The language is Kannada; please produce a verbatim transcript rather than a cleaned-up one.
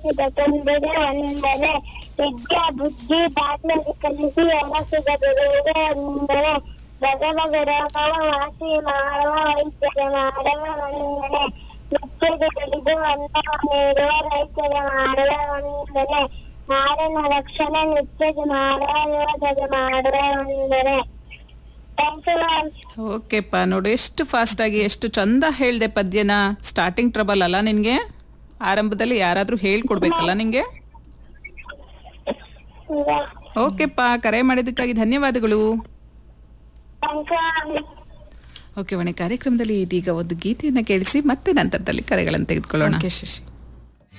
ವಿದ್ಯಾಭ್ಯಾಸದ ತೊಂದರೆ ಒಂದರೆ ವಿದ್ಯಾ ಬುದ್ಧಿ ದಾಖಲೆ ಕಲಿಸಿ ಎಲ್ಲ ಸಿಗದಿರುವುದು ಒಂದರೆ ಭಗವಗರವ ವಾಸಿ ಮಾಡುವ ವೈದ್ಯರ ಮಾಡುವ ಒಂದನೆ ನಿತ್ಯದ ಕಲಿದು ಅನ್ನ ನೀಡುವ ರೈತರ ಮಾಡುವ ಒಂದನೆ ನಾಡಿನ ರಕ್ಷಣೆ ನಿತ್ಯದ ಮಾಡುವ ಯುವಕರ ಮಾಡುವ ಒಂದನೆ. ಓಕೆಪ್ಪ, ನೋಡು ಎಷ್ಟು ಫಾಸ್ಟ್ ಆಗಿ ಎಷ್ಟು ಚಂದ ಹೇಳ್ದೆ ಪದ್ಯನ. ಸ್ಟಾರ್ಟಿಂಗ್ ಟ್ರಬಲ್ ಅಲ್ಲ ನಿನ್ಗೆ, ಆರಂಭದಲ್ಲಿ ಯಾರಾದ್ರೂ ಹೇಳ್ಕೊಡ್ಬೇಕಲ್ಲ ನಿಂಗೆ. ಓಕೆಪ್ಪ, ಕರೆ ಮಾಡಿದ್ದಕ್ಕಾಗಿ ಧನ್ಯವಾದಗಳು. ಓಕೆ ವಣಿ, ಕಾರ್ಯಕ್ರಮದಲ್ಲಿ ಇದೀಗ ಒಂದು ಗೀತೆಯನ್ನ ಕೇಳಿಸಿ ಮತ್ತೆ ನಂತರದಲ್ಲಿ ಕರೆಗಳನ್ನು ತೆಗೆದುಕೊಳ್ಳೋಣ. ಶಶಿ.